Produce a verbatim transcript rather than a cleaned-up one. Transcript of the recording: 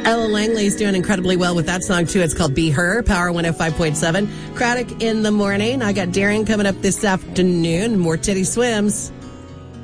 Ella Langley's doing incredibly well with that song, too. It's called Be Her, Power one oh five point seven. Craddock in the morning. I got Darren coming up this afternoon. More Titty Swims.